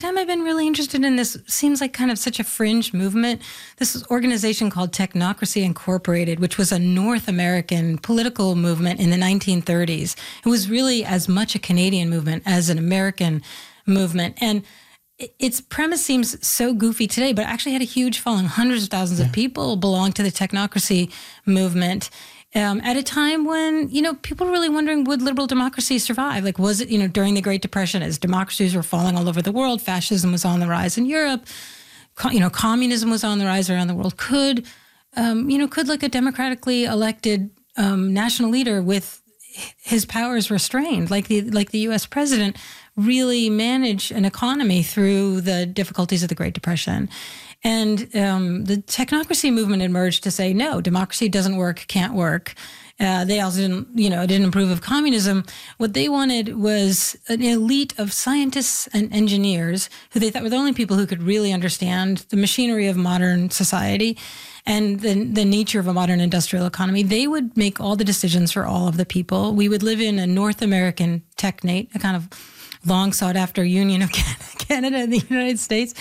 Time I've been really interested in this, seems like kind of such a fringe movement. This organization called Technocracy Incorporated, which was a North American political movement in the 1930s. It was really as much a Canadian movement as an American movement. And its premise seems so goofy today, but actually had a huge following. Hundreds of thousands of people belonged to the technocracy movement. At a time when, people were really wondering, would liberal democracy survive? Like, was it, during the Great Depression, as democracies were falling all over the world, fascism was on the rise in Europe, communism was on the rise around the world. Could like a democratically elected national leader with his powers restrained, like the U.S. president, really manage an economy through the difficulties of the Great Depression? And the technocracy movement emerged to say, no, democracy doesn't work, can't work. They also didn't approve of communism. What they wanted was an elite of scientists and engineers who they thought were the only people who could really understand the machinery of modern society and the nature of a modern industrial economy. They would make all the decisions for all of the people. We would live in a North American technate, a kind of long sought after union of Canada and the United States.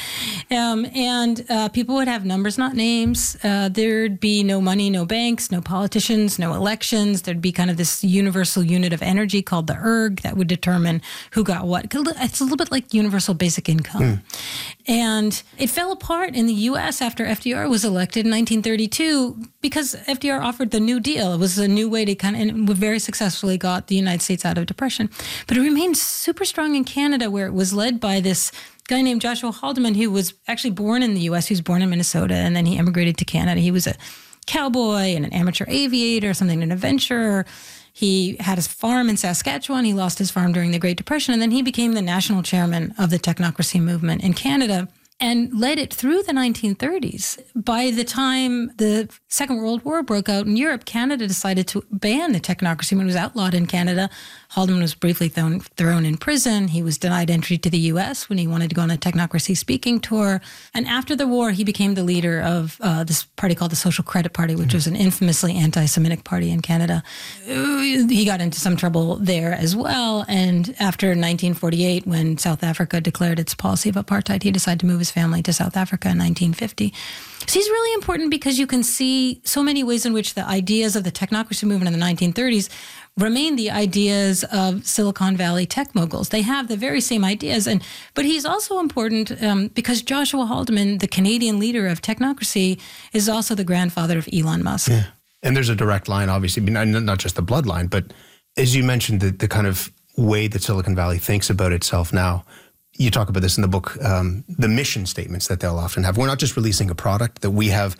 And people would have numbers, not names. There'd be no money, no banks, no politicians, no elections. There'd be kind of this universal unit of energy called the ERG that would determine who got what. It's a little bit like universal basic income. And it fell apart in the U.S. after FDR was elected in 1932 because FDR offered the New Deal. It was a new way to and very successfully got the United States out of depression. But it remained super strong in Canada, where it was led by this guy named Joshua Haldeman, who was actually born in the U.S. He was born in Minnesota, and then he immigrated to Canada. He was a cowboy and an amateur aviator, something, an adventurer. He had his farm in Saskatchewan. He lost his farm during the Great Depression, and then he became the national chairman of the technocracy movement in Canada and led it through the 1930s. By the time the Second World War broke out in Europe, Canada decided to ban the technocracy movement. It was outlawed in Canada. Haldeman was briefly thrown in prison. He was denied entry to the U.S. when he wanted to go on a technocracy speaking tour. And after the war, he became the leader of this party called the Social Credit Party, which was an infamously anti-Semitic party in Canada. He got into some trouble there as well. And after 1948, when South Africa declared its policy of apartheid, he decided to move his family to South Africa in 1950. So he's really important because you can see so many ways in which the ideas of the technocracy movement in the 1930s remain the ideas of Silicon Valley tech moguls. They have the very same ideas. But he's also important because Joshua Haldeman, the Canadian leader of technocracy, is also the grandfather of Elon Musk. Yeah. And there's a direct line, obviously, not just the bloodline, but as you mentioned, the kind of way that Silicon Valley thinks about itself now. You talk about this in the book, the mission statements that they'll often have. We're not just releasing a product, that we have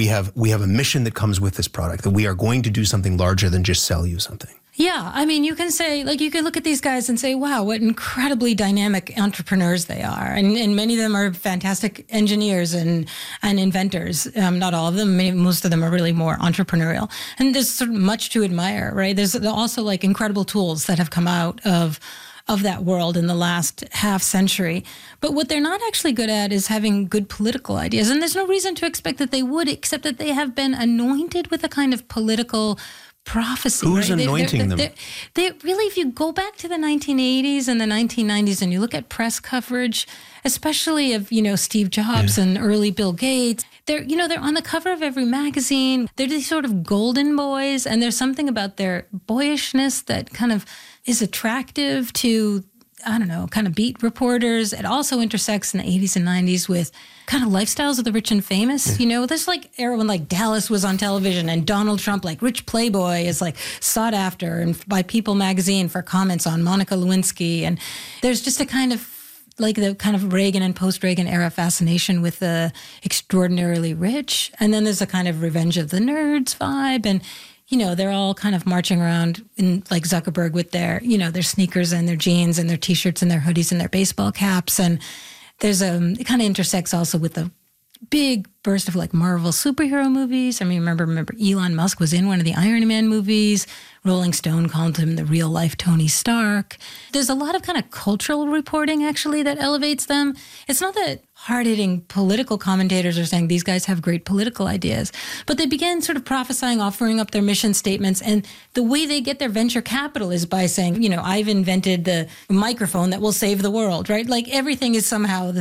a mission that comes with this product, that we are going to do something larger than just sell you something. Yeah, I mean, you can say, you can look at these guys and say, wow, what incredibly dynamic entrepreneurs they are. And many of them are fantastic engineers and inventors. Not all of them, most of them are really more entrepreneurial. And there's sort of much to admire, right? There's also incredible tools that have come out of that world in the last half century. But what they're not actually good at is having good political ideas. And there's no reason to expect that they would, except that they have been anointed with a kind of political prophecy. Who's anointing them? They really, if you go back to the 1980s and the 1990s and you look at press coverage, especially of, Steve Jobs and early Bill Gates, they're on the cover of every magazine. They're these sort of golden boys, and there's something about their boyishness that kind of is attractive to, kind of beat reporters. It also intersects in the 80s and 90s with kind of lifestyles of the rich and famous. There's era when Dallas was on television and Donald Trump, rich playboy, is sought after and by People magazine for comments on Monica Lewinsky. And there's just a kind of the kind of Reagan and post-Reagan era fascination with the extraordinarily rich. And then there's a kind of Revenge of the Nerds vibe. And they're all kind of marching around in Zuckerberg with their, their sneakers and their jeans and their T-shirts and their hoodies and their baseball caps. And there's it kind of intersects also with the big burst of Marvel superhero movies. I mean, remember Elon Musk was in one of the Iron Man movies. Rolling Stone called him the real life Tony Stark. There's a lot of kind of cultural reporting actually that elevates them. It's not that hard-hitting political commentators are saying these guys have great political ideas, but they begin sort of prophesying, offering up their mission statements. And the way they get their venture capital is by saying, I've invented the microphone that will save the world, right? Everything is somehow